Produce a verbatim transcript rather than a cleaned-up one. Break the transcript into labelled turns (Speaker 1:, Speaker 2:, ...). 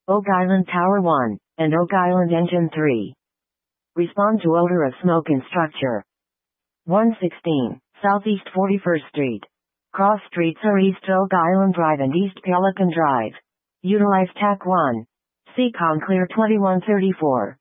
Speaker 1: Oak Island Tower one, and Oak Island Engine three. Respond to odor of smoke in structure. one sixteen, Southeast forty-first Street. Cross streets are East Oak Island Drive and East Pelican Drive. Utilize T A C one. C COM Clear twenty-one thirty-four.